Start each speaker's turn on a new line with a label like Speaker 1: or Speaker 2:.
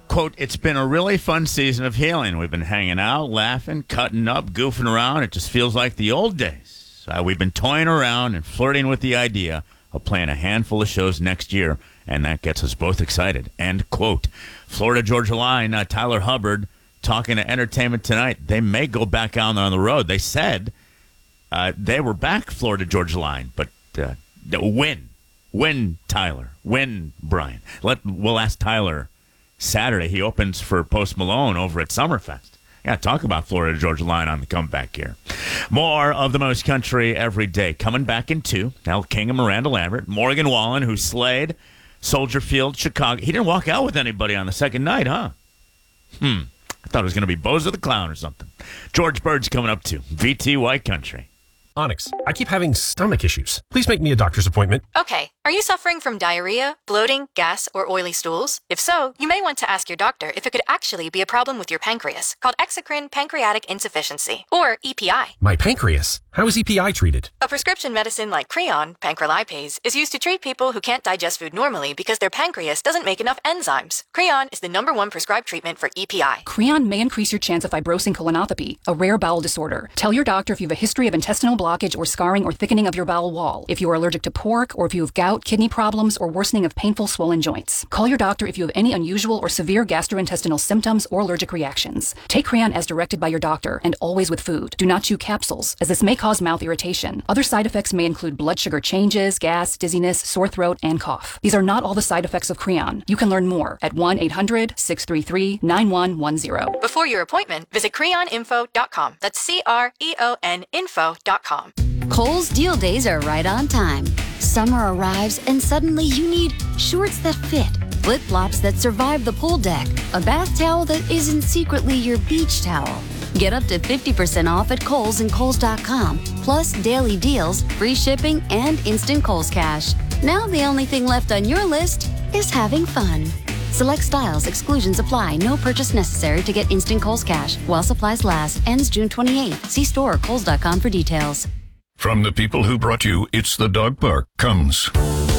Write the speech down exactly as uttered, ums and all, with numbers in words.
Speaker 1: quote, it's been a really fun season of healing. We've been hanging out, laughing, cutting up, goofing around. It just feels like the old days. Uh, we've been toying around and flirting with the idea of playing a handful of shows next year, and that gets us both excited. End quote. Florida Georgia Line, uh, Tyler Hubbard, talking to Entertainment Tonight. They may go back out on the road. They said uh, they were back, Florida Georgia Line, but uh, when? When, Tyler? When, Brian? Let, we'll ask Tyler Saturday. He opens for Post Malone over at Summerfest. Yeah, talk about Florida Georgia Line on the comeback here. More of the most country every day. Coming back in two. Elle King and Miranda Lambert. Morgan Wallen, who slayed Soldier Field, Chicago. He didn't walk out with anybody on the second night, huh? Hmm. I thought it was going to be Bozo the Clown or something. George Bird's coming up too. V T White Country.
Speaker 2: Onyx, I keep having stomach issues. Please make me a doctor's appointment.
Speaker 3: Okay. Are you suffering from diarrhea, bloating, gas, or oily stools? If so, you may want to ask your doctor if it could actually be a problem with your pancreas, called exocrine pancreatic insufficiency, or E P I.
Speaker 2: My pancreas? How is E P I treated?
Speaker 3: A prescription medicine like Creon, pancrelipase, is used to treat people who can't digest food normally because their pancreas doesn't make enough enzymes. Creon is the number one prescribed treatment for E P I.
Speaker 4: Creon may increase your chance of fibrosing colonopathy, a rare bowel disorder. Tell your doctor if you have a history of intestinal blockage or scarring or thickening of your bowel wall, if you are allergic to pork, or if you have gout, kidney problems, or worsening of painful swollen joints. Call your doctor if you have any unusual or severe gastrointestinal symptoms or allergic reactions. Take Creon as directed by your doctor, and always with food. Do not chew capsules, as this may cause mouth irritation. Other side effects may include blood sugar changes, gas, dizziness, sore throat, and cough. These are not all the side effects of Creon. You can learn more at one eight hundred, six three three, nine one one zero.
Speaker 3: Before your appointment, visit creon info dot com. That's C R E O N info dot com.
Speaker 5: Kohl's deal days are right on time. Summer arrives and suddenly you need shorts that fit, flip-flops that survive the pool deck, a bath towel that isn't secretly your beach towel. Get up to fifty percent off at Kohl's and Kohl's dot com, plus daily deals, free shipping, and instant Kohl's Cash. Now the only thing left on your list is having fun. Select styles, exclusions apply. No purchase necessary to get instant Kohl's Cash. While supplies last. Ends June twenty-eighth. See store or Kohl's dot com for details.
Speaker 6: From the people who brought you It's the Dog Park comes